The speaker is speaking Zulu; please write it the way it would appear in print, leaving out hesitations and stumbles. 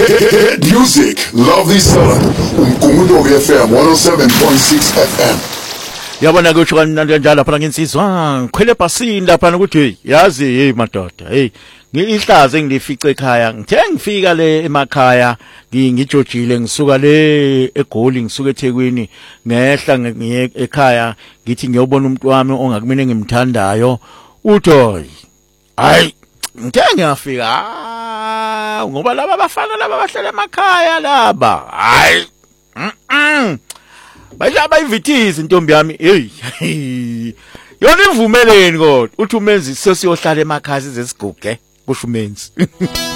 Music, love this song. Umkhumbulo FM 107.6 FM. Yabona kusho kanjalo lapha nginsizwa ngikhwele bhasini lapha ukuthi yazi hey madoda hey ngihlaze ngifice ekhaya ngithe ngifika le emakhaya ngijojile ngisuka le eGoli ngisuka eThekwini ngehla ngiye ekhaya ngithi ngiyobona umuntu wami ongakumene ngimthandayo uThoyi hayi ngithe ngiyafika ngoba laba bafana laba bahlala emakhaya laba hayi bayaba ivithizi intombi yami hey yona ivumeleni kodwa uthi umenzi sesiyohlala emakhaya sizesiguge kusho umenzi